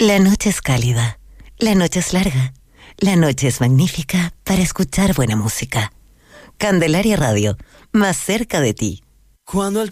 La noche es cálida, la noche es larga, la noche es magnífica para escuchar buena música. Candelaria Radio, más cerca de ti. Cuando el